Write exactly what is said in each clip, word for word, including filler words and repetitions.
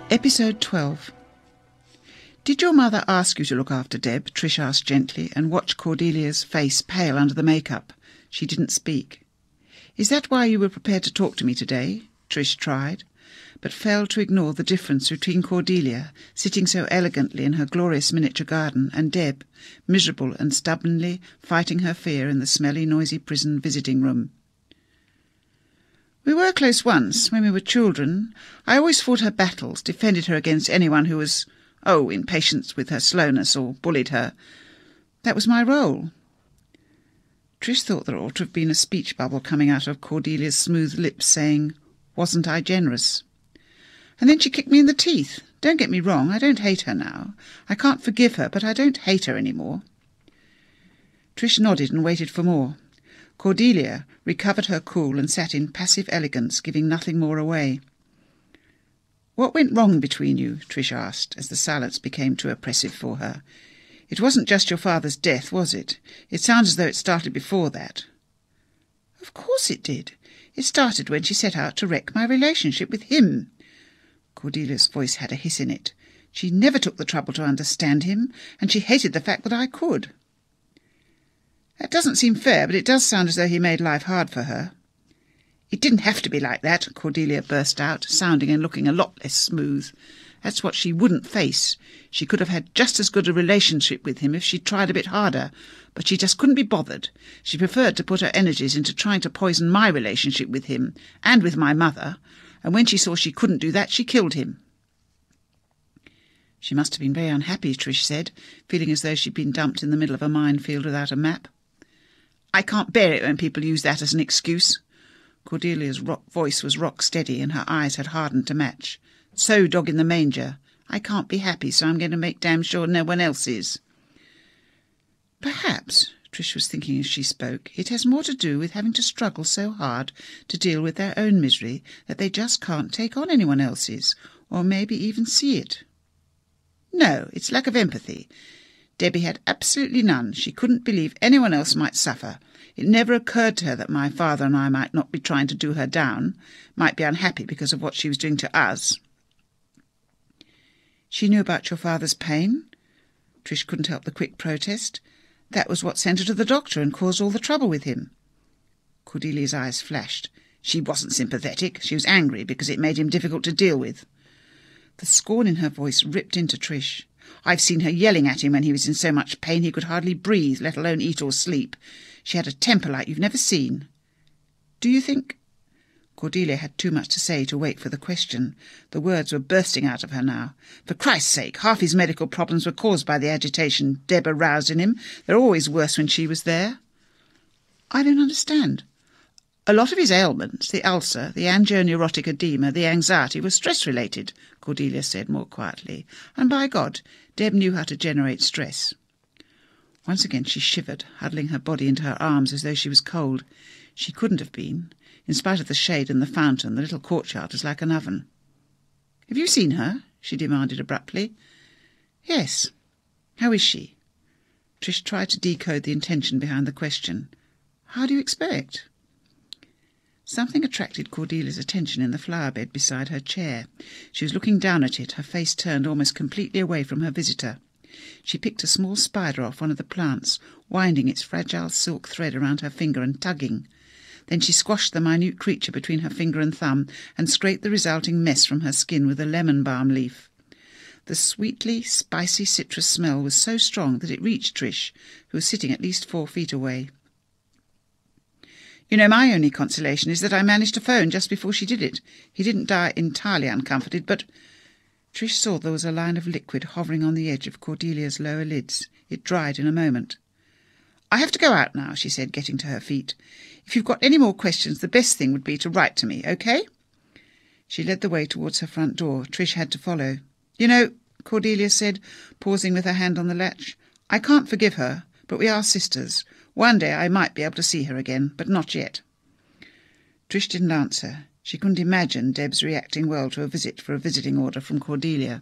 Episode twelve. "Did your mother ask you to look after Deb?" Trish asked gently, and watched Cordelia's face pale under the makeup. She didn't speak. "Is that why you were prepared to talk to me today?" Trish tried, but failed to ignore the difference between Cordelia, sitting so elegantly in her glorious miniature garden, and Deb, miserable and stubbornly fighting her fear in the smelly, noisy prison visiting room. "We were close once, when we were children. I always fought her battles, defended her against anyone who was, oh, impatient with her slowness or bullied her. That was my role." Trish thought there ought to have been a speech bubble coming out of Cordelia's smooth lips saying, "Wasn't I generous?" "And then she kicked me in the teeth. Don't get me wrong, I don't hate her now. I can't forgive her, but I don't hate her any more." Trish nodded and waited for more. Cordelia recovered her cool and sat in passive elegance, giving nothing more away. "What went wrong between you?" Trish asked, as the silence became too oppressive for her. "It wasn't just your father's death, was it? It sounds as though it started before that." "Of course it did. It started when she set out to wreck my relationship with him." Cordelia's voice had a hiss in it. "She never took the trouble to understand him, and she hated the fact that I could." "That doesn't seem fair, but it does sound as though he made life hard for her." "It didn't have to be like that," Cordelia burst out, sounding and looking a lot less smooth. "That's what she wouldn't face. She could have had just as good a relationship with him if she'd tried a bit harder, but she just couldn't be bothered. She preferred to put her energies into trying to poison my relationship with him, and with my mother, and when she saw she couldn't do that, she killed him." "She must have been very unhappy," Trish said, feeling as though she'd been dumped in the middle of a minefield without a map. "I can't bear it when people use that as an excuse." Cordelia's rock voice was rock steady, and her eyes had hardened to match. "So dog in the manger. I can't be happy, so I'm going to make damn sure no one else is." "Perhaps," Trish was thinking as she spoke, "it has more to do with having to struggle so hard to deal with their own misery that they just can't take on anyone else's, or maybe even see it." "No, it's lack of empathy. Debbie had absolutely none. She couldn't believe anyone else might suffer. It never occurred to her that my father and I might not be trying to do her down, might be unhappy because of what she was doing to us." "She knew about your father's pain?" Trish couldn't help the quick protest. "That was what sent her to the doctor and caused all the trouble with him." Cordelia's eyes flashed. "She wasn't sympathetic. She was angry because it made him difficult to deal with." The scorn in her voice ripped into Trish. "I've seen her yelling at him when he was in so much pain he could hardly breathe, let alone eat or sleep. She had a temper like you've never seen." "Do you think—" Cordelia had too much to say to wait for the question. The words were bursting out of her now. "For Christ's sake, half his medical problems were caused by the agitation Deb aroused in him. They're always worse when she was there." "I don't understand." "A lot of his ailments, the ulcer, the angoneurotic edema, the anxiety, were stress-related," Cordelia said more quietly. "And by God, Deb knew how to generate stress." Once again she shivered, huddling her body into her arms as though she was cold. She couldn't have been. In spite of the shade and the fountain, the little courtyard was like an oven. "Have you seen her?" she demanded abruptly. "Yes." "How is she?" Trish tried to decode the intention behind the question. "How do you expect?" Something attracted Cordelia's attention in the flower bed beside her chair. She was looking down at it, her face turned almost completely away from her visitor. She picked a small spider off one of the plants, winding its fragile silk thread around her finger and tugging. Then she squashed the minute creature between her finger and thumb and scraped the resulting mess from her skin with a lemon balm leaf. The sweetly spicy citrus smell was so strong that it reached Trish, who was sitting at least four feet away. "You know, my only consolation is that I managed to phone just before she did it. He didn't die entirely uncomforted, but—" Trish saw there was a line of liquid hovering on the edge of Cordelia's lower lids. It dried in a moment. "I have to go out now," she said, getting to her feet. "If you've got any more questions, the best thing would be to write to me, okay?" She led the way towards her front door. Trish had to follow. "You know," Cordelia said, pausing with her hand on the latch, "I can't forgive her, but we are sisters. One day I might be able to see her again, but not yet." Trish didn't answer. She couldn't imagine Deb's reacting well to a visit for a visiting order from Cordelia.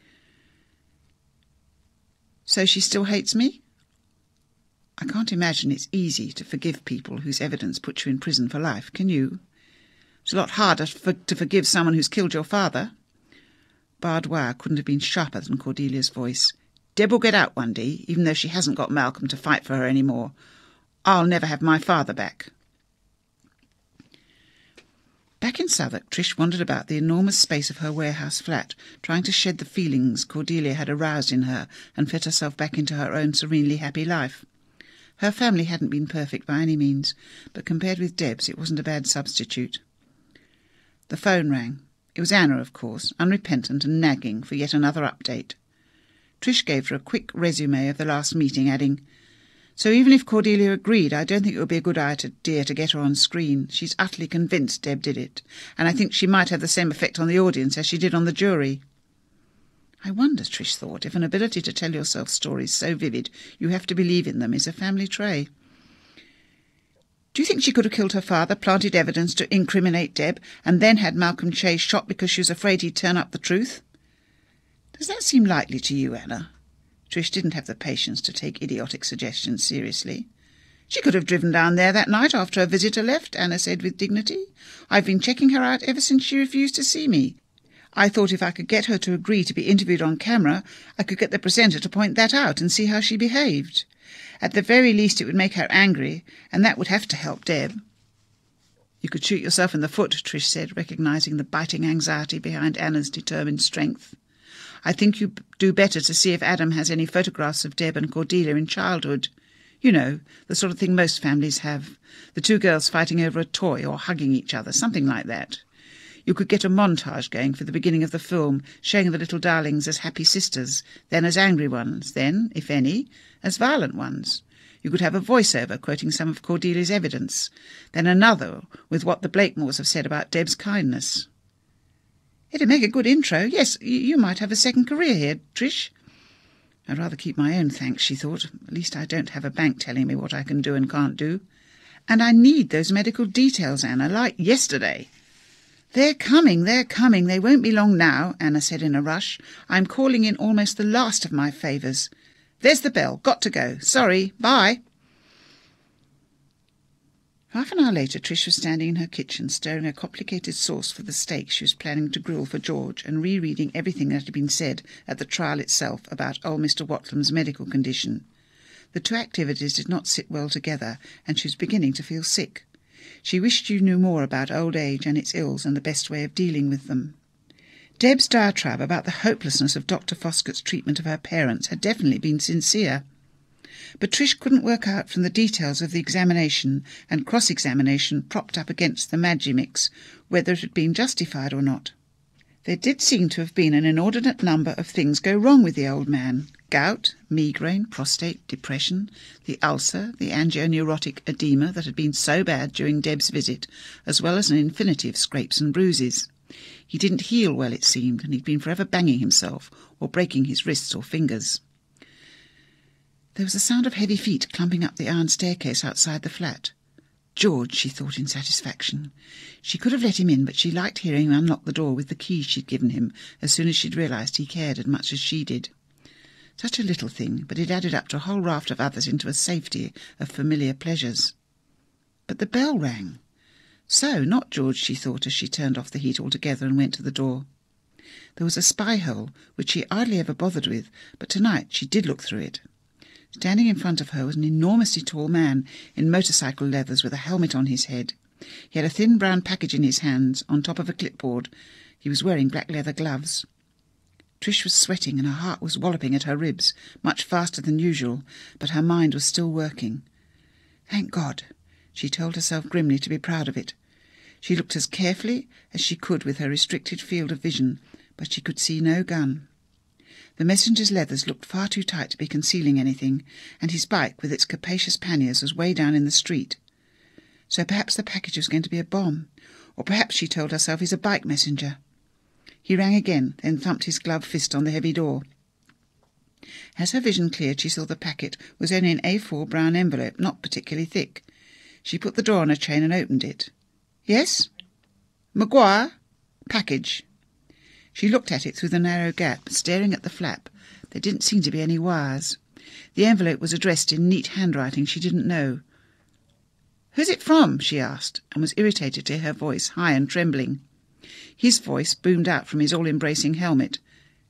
"So she still hates me?" "I can't imagine it's easy to forgive people whose evidence puts you in prison for life, can you? It's a lot harder for, to forgive someone who's killed your father." barbed wire couldn't have been sharper than Cordelia's voice. "Deb will get out one day, even though she hasn't got Malcolm to fight for her any more. I'll never have my father back." Back in Southwark, Trish wandered about the enormous space of her warehouse flat, trying to shed the feelings Cordelia had aroused in her and fit herself back into her own serenely happy life. Her family hadn't been perfect by any means, but compared with Deb's it wasn't a bad substitute. The phone rang. It was Anna, of course, unrepentant and nagging for yet another update. Trish gave her a quick resume of the last meeting, adding, "So even if Cordelia agreed, I don't think it would be a good idea to get her on screen. She's utterly convinced Deb did it, and I think she might have the same effect on the audience as she did on the jury." I wonder, Trish thought, if an ability to tell yourself stories so vivid you have to believe in them is a family trait. "Do you think she could have killed her father, planted evidence to incriminate Deb, and then had Malcolm Chase shot because she was afraid he'd turn up the truth? Does that seem likely to you, Anna?" Trish didn't have the patience to take idiotic suggestions seriously. "She could have driven down there that night after her visitor left," Anna said with dignity. "I've been checking her out ever since she refused to see me. I thought if I could get her to agree to be interviewed on camera, I could get the presenter to point that out and see how she behaved. At the very least it would make her angry, and that would have to help Deb." "You could shoot yourself in the foot," Trish said, recognising the biting anxiety behind Anna's determined strength. "I think you'd do better to see if Adam has any photographs of Deb and Cordelia in childhood. You know, the sort of thing most families have. The two girls fighting over a toy or hugging each other, something like that. You could get a montage going for the beginning of the film, showing the little darlings as happy sisters, then as angry ones, then, if any, as violent ones. You could have a voiceover quoting some of Cordelia's evidence, then another with what the Blakemores have said about Deb's kindness." "It'd make a good intro. Yes, you might have a second career here, Trish." "I'd rather keep my own, thanks," she thought. "At least I don't have a bank telling me what I can do and can't do. And I need those medical details, Anna, like yesterday." "They're coming, they're coming. They won't be long now," Anna said in a rush. "I'm calling in almost the last of my favours. There's the bell. Got to go. Sorry. Bye." Half an hour later, Trish was standing in her kitchen, stirring a complicated sauce for the steak she was planning to grill for George, and rereading everything that had been said at the trial itself about old Mister Watlam's medical condition. The two activities did not sit well together, and she was beginning to feel sick. She wished she knew more about old age and its ills and the best way of dealing with them. Deb's diatribe about the hopelessness of Doctor Foskett's treatment of her parents had definitely been sincere. But Trish couldn't work out from the details of the examination and cross-examination propped up against the Magimix whether it had been justified or not. There did seem to have been an inordinate number of things go wrong with the old man: gout, migraine, prostate, depression, the ulcer, the angioneurotic edema that had been so bad during Deb's visit, as well as an infinity of scrapes and bruises. He didn't heal well, it seemed, and he'd been forever banging himself or breaking his wrists or fingers. There was the sound of heavy feet clumping up the iron staircase outside the flat. George, she thought in satisfaction. She could have let him in, but she liked hearing him unlock the door with the key she'd given him as soon as she'd realised he cared as much as she did. Such a little thing, but it added up to a whole raft of others into a safety of familiar pleasures. But the bell rang. So, not George, she thought as she turned off the heat altogether and went to the door. There was a spy-hole, which she hardly ever bothered with, but tonight she did look through it. Standing in front of her was an enormously tall man in motorcycle leathers with a helmet on his head. He had a thin brown package in his hands, on top of a clipboard. He was wearing black leather gloves. Trish was sweating and her heart was walloping at her ribs, much faster than usual, but her mind was still working. Thank God, she told herself grimly to be proud of it. She looked as carefully as she could with her restricted field of vision, but she could see no gun. The messenger's leathers looked far too tight to be concealing anything, and his bike with its capacious panniers was way down in the street. So perhaps the package was going to be a bomb, or perhaps, she told herself, he's a bike messenger. He rang again, then thumped his gloved fist on the heavy door. As her vision cleared, she saw the packet was only an A four brown envelope, not particularly thick. She put the door on a chain and opened it. "Yes?" "Maguire? Package." She looked at it through the narrow gap, staring at the flap. There didn't seem to be any wires. The envelope was addressed in neat handwriting she didn't know. "Who's it from?" she asked, and was irritated to hear her voice, high and trembling. His voice boomed out from his all-embracing helmet.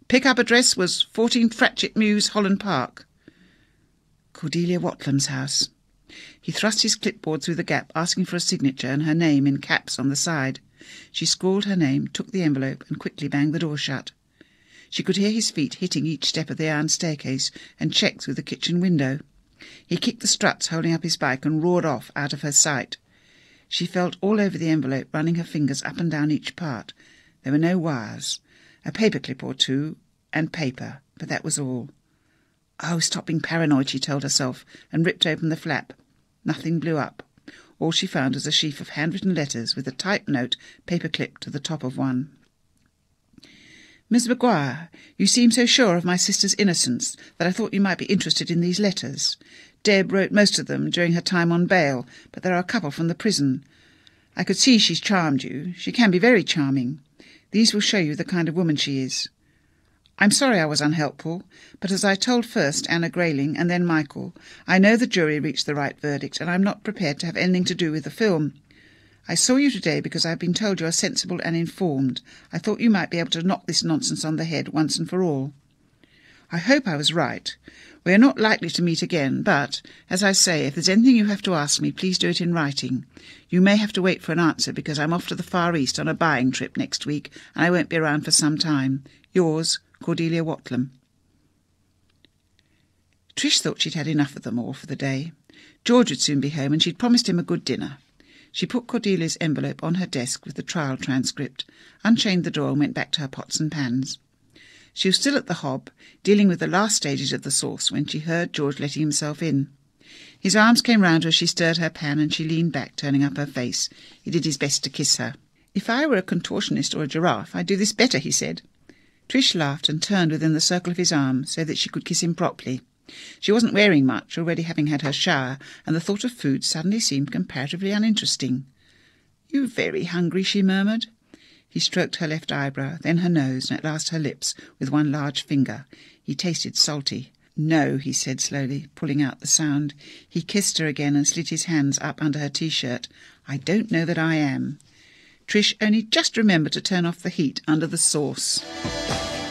Pick-up address was fourteen Fratchett Mews, Holland Park. Cordelia Watlam's house. He thrust his clipboard through the gap, asking for a signature and her name in caps on the side. She scrawled her name, took the envelope, and quickly banged the door shut. She could hear his feet hitting each step of the iron staircase and check through the kitchen window. He kicked the struts holding up his bike and roared off out of her sight. She felt all over the envelope, running her fingers up and down each part. There were no wires, a paperclip or two, and paper, but that was all. Oh, stop being paranoid, she told herself, and ripped open the flap. Nothing blew up. All she found was a sheaf of handwritten letters with a typed note paper-clipped to the top of one. Miss Maguire, you seem so sure of my sister's innocence that I thought you might be interested in these letters. Deb wrote most of them during her time on bail, but there are a couple from the prison. I could see she's charmed you. She can be very charming. These will show you the kind of woman she is. I'm sorry I was unhelpful, but as I told first Anna Grayling and then Michael, I know the jury reached the right verdict, and I'm not prepared to have anything to do with the film. I saw you today because I've been told you are sensible and informed. I thought you might be able to knock this nonsense on the head once and for all. I hope I was right. We are not likely to meet again, but, as I say, if there's anything you have to ask me, please do it in writing. You may have to wait for an answer because I'm off to the Far East on a buying trip next week, and I won't be around for some time. Yours, Cordelia Watlam. Trish thought she'd had enough of them all for the day. George would soon be home, and she'd promised him a good dinner. She put Cordelia's envelope on her desk with the trial transcript, unchained the door and went back to her pots and pans. She was still at the hob, dealing with the last stages of the sauce, when she heard George letting himself in. His arms came round her as she stirred her pan, and she leaned back, turning up her face. He did his best to kiss her. "If I were a contortionist or a giraffe, I'd do this better," he said. Trish laughed and turned within the circle of his arm so that she could kiss him properly. She wasn't wearing much, already having had her shower, and the thought of food suddenly seemed comparatively uninteresting. "You very hungry?" she murmured. He stroked her left eyebrow, then her nose, and at last her lips, with one large finger. He tasted salty. "No," he said slowly, pulling out the sound. He kissed her again and slid his hands up under her T-shirt. "I don't know that I am." Trish only just remembered to turn off the heat under the sauce.